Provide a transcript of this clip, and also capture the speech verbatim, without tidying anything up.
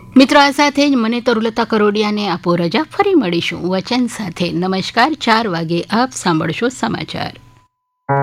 મિત્રો, આ સાથે જ મને તરુલતા કરોડિયાને આપો રજા. ફરી મળીશું વચન સાથે. નમસ્કાર. ચાર વાગે આપ સાંભળશો સમાચાર.